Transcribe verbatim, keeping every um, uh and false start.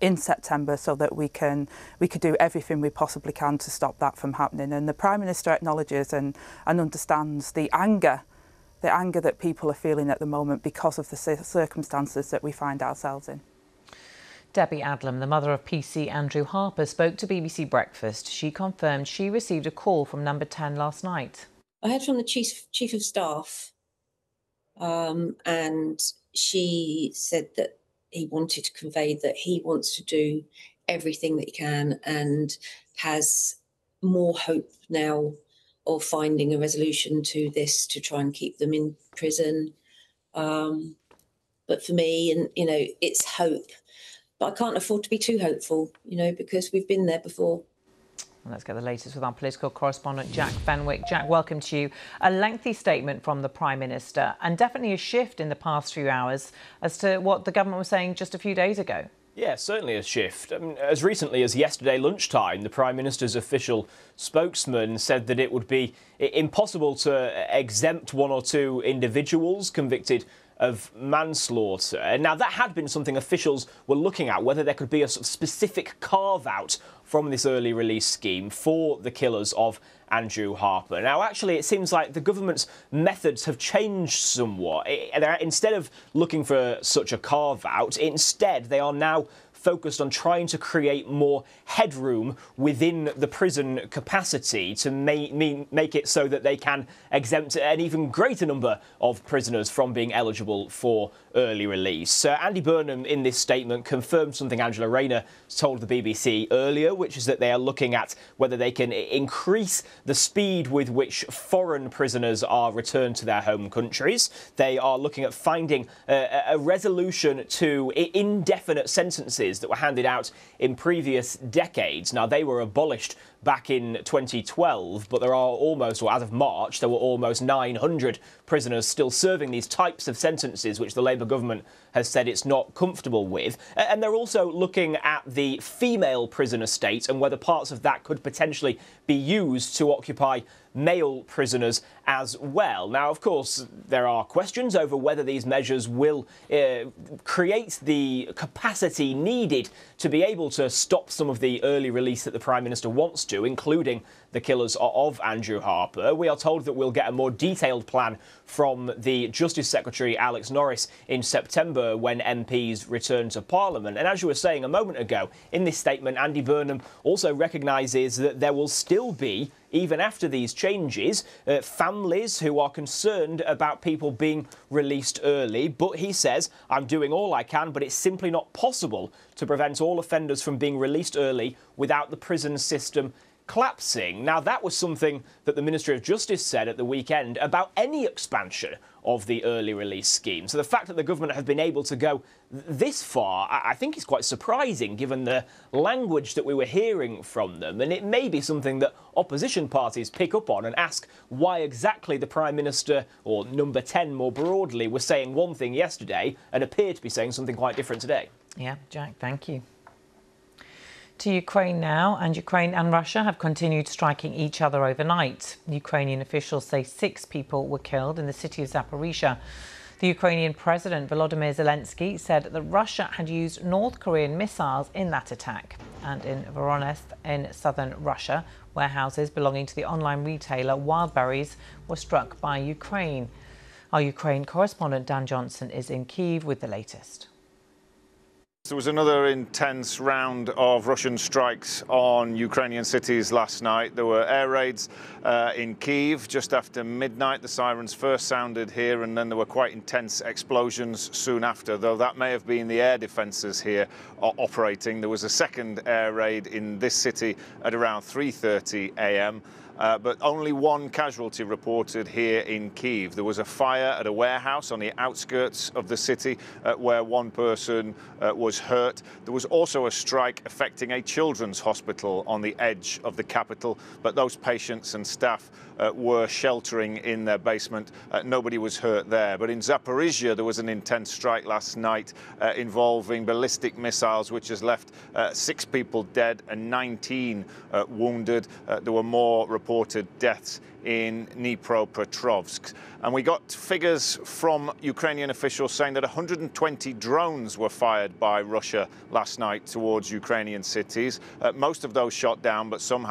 in September so that we can we could do everything we possibly can to stop that from happening. And the Prime Minister acknowledges and, and understands the anger, the anger that people are feeling at the moment because of the circumstances that we find ourselves in. Debbie Adlam, the mother of P C Andrew Harper, spoke to B B C Breakfast. She confirmed she received a call from Number ten last night. I heard from the Chief, Chief of Staff um, and she said that he wanted to convey that he wants to do everything that he can and has more hope now of finding a resolution to this to try and keep them in prison. Um, but for me, and you know, it's hope. But I can't afford to be too hopeful, you know, because we've been there before. Well, let's get the latest with our political correspondent, Jack Fenwick. Jack, welcome to you. A lengthy statement from the Prime Minister and definitely a shift in the past few hours as to what the government was saying just a few days ago. Yeah, certainly a shift. I mean, as recently as yesterday lunchtime, the Prime Minister's official spokesman said that it would be impossible to exempt one or two individuals convicted of manslaughter. Now, that had been something officials were looking at, whether there could be a sort of specific carve-out from this early release scheme for the killers of Andrew Harper. Now, actually, it seems like the government's methods have changed somewhat. Instead of looking for such a carve-out, instead they are now focused on trying to create more headroom within the prison capacity to make, make it so that they can exempt an even greater number of prisoners from being eligible for early release. Uh, Andy Burnham, in this statement, confirmed something Angela Rayner told the B B C earlier, which is that they are looking at whether they can increase the speed with which foreign prisoners are returned to their home countries. They are looking at finding a, a resolution to indefinite sentences that were handed out in previous decades. Now, they were abolished back in twenty twelve, but there are almost, or as of March, there were almost nine hundred prisoners still serving these types of sentences, which the Labour government has said it's not comfortable with. And they're also looking at the female prison estate and whether parts of that could potentially be used to occupy male prisoners as well. Now, of course, there are questions over whether these measures will uh, create the capacity needed to be able to stop some of the early release that the Prime Minister wants to, including the killers of Andrew Harper. We are told that we'll get a more detailed plan from the Justice Secretary, Alex Norris, in September when M Ps return to Parliament. And as you were saying a moment ago, in this statement, Andy Burnham also recognises that there will still be, even after these changes, uh, families who are concerned about people being released early. But he says, I'm doing all I can, but it's simply not possible to prevent all offenders from being released early without the prison system collapsing. Now, that was something that the Ministry of Justice said at the weekend about any expansion of the early release scheme. So the fact that the government have been able to go this far, I think is quite surprising given the language that we were hearing from them. And it may be something that opposition parties pick up on and ask why exactly the Prime Minister, or Number ten more broadly, was saying one thing yesterday and appeared to be saying something quite different today. Yeah, Jack, thank you. To Ukraine now, and Ukraine and Russia have continued striking each other overnight. Ukrainian officials say six people were killed in the city of Zaporizhia. The Ukrainian President Volodymyr Zelensky said that Russia had used North Korean missiles in that attack. And in Voronezh, in southern Russia, warehouses belonging to the online retailer Wildberries were struck by Ukraine. Our Ukraine correspondent Dan Johnson is in Kyiv with the latest. There was another intense round of Russian strikes on Ukrainian cities last night. There were air raids uh, in Kyiv just after midnight. The sirens first sounded here, and then there were quite intense explosions soon after, though that may have been the air defences here operating. There was a second air raid in this city at around three thirty a m Uh, but only one casualty reported here in Kyiv. There was a fire at a warehouse on the outskirts of the city uh, where one person uh, was hurt. There was also a strike affecting a children's hospital on the edge of the capital, but those patients and staff uh, were sheltering in their basement. Uh, nobody was hurt there. But in Zaporizhia, there was an intense strike last night uh, involving ballistic missiles, which has left uh, six people dead and nineteen uh, wounded. Uh, there were more reports reported deaths in Dnipropetrovsk. And we got figures from Ukrainian officials saying that one hundred twenty drones were fired by Russia last night towards Ukrainian cities. Uh, most of those shot down, but some